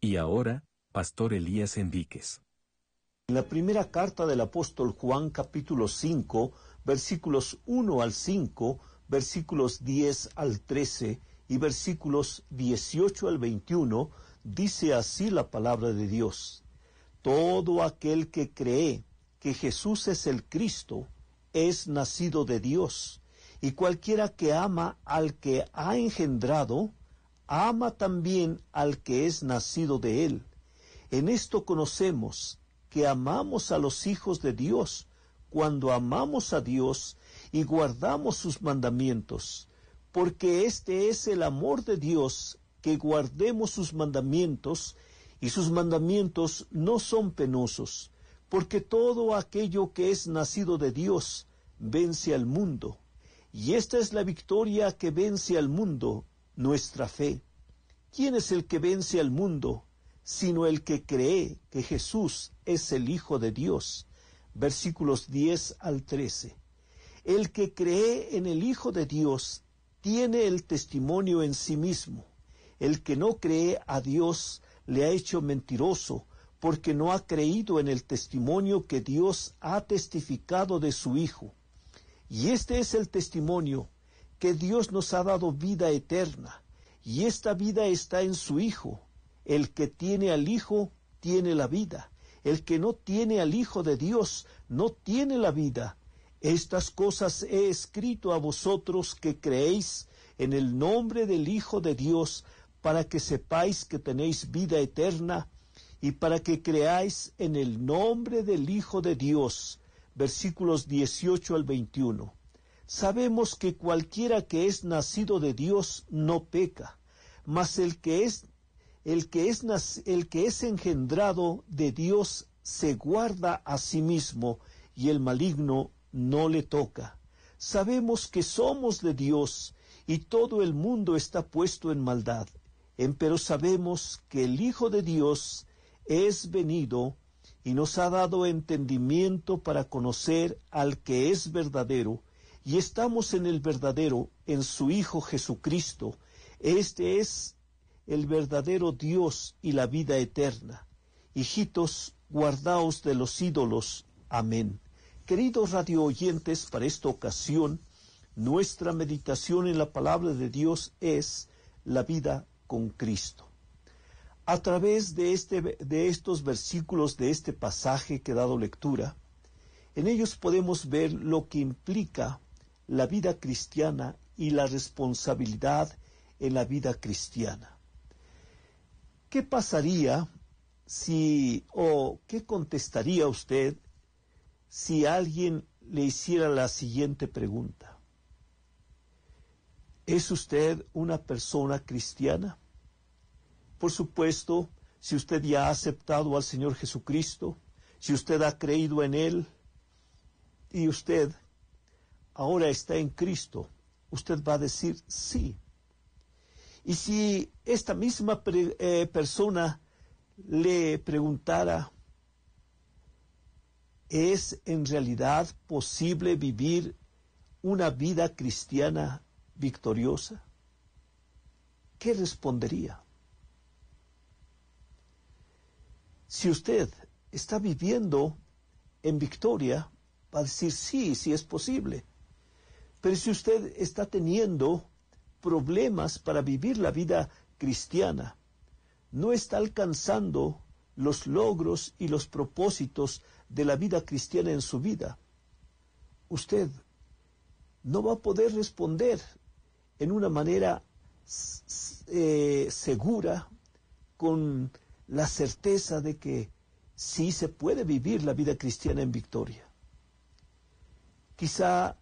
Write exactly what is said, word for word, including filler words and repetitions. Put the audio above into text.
Y ahora, Pastor Elías Enríquez. En la primera carta del apóstol Juan, capítulo cinco, versículos uno al cinco, versículos diez al trece y versículos dieciocho al veintiuno, dice así la palabra de Dios: todo aquel que cree que Jesús es el Cristo es nacido de Dios, y cualquiera que ama al que ha engendrado, ama también al que es nacido de él. En esto conocemos que amamos a los hijos de Dios, cuando amamos a Dios y guardamos sus mandamientos, porque este es el amor de Dios, que guardemos sus mandamientos, y sus mandamientos no son penosos, porque todo aquello que es nacido de Dios vence al mundo, y esta es la victoria que vence al mundo, nuestra fe. ¿Quién es el que vence al mundo, sino el que cree que Jesús es el Hijo de Dios? Versículos diez al trece. El que cree en el Hijo de Dios tiene el testimonio en sí mismo. El que no cree a Dios le ha hecho mentiroso, porque no ha creído en el testimonio que Dios ha testificado de su Hijo. Y este es el testimonio, que Dios nos ha dado vida eterna, y esta vida está en su Hijo. El que tiene al Hijo tiene la vida. El que no tiene al Hijo de Dios no tiene la vida. Estas cosas he escrito a vosotros que creéis en el nombre del Hijo de Dios, para que sepáis que tenéis vida eterna, y para que creáis en el nombre del Hijo de Dios. Versículos dieciocho al veintiuno. Sabemos que cualquiera que es nacido de Dios no peca, mas el que es el que es el que es engendrado de Dios se guarda a sí mismo, y el maligno no le toca. Sabemos que somos de Dios, y todo el mundo está puesto en maldad. Empero sabemos que el Hijo de Dios es venido y nos ha dado entendimiento para conocer al que es verdadero, y estamos en el verdadero, en su Hijo Jesucristo. Este es el verdadero Dios y la vida eterna. Hijitos, guardaos de los ídolos. Amén. Queridos radio oyentes, para esta ocasión, nuestra meditación en la palabra de Dios es la vida con Cristo. A través de, este, de estos versículos de este pasaje que he dado lectura, en ellos podemos ver lo que implica la vida cristiana y la responsabilidad en la vida cristiana. ¿Qué pasaría si, o qué contestaría usted si alguien le hiciera la siguiente pregunta? ¿Es usted una persona cristiana? Por supuesto, si usted ya ha aceptado al Señor Jesucristo, si usted ha creído en Él, y usted ahora está en Cristo, usted va a decir sí. Y si esta misma pre, eh, persona le preguntara, ¿es en realidad posible vivir una vida cristiana victoriosa? ¿Qué respondería? Si usted está viviendo en victoria, va a decir sí, sí es posible. Pero si usted está teniendo problemas para vivir la vida cristiana, no está alcanzando los logros y los propósitos de la vida cristiana en su vida, usted no va a poder responder en una manera eh, segura, con la certeza de que sí se puede vivir la vida cristiana en victoria. Quizá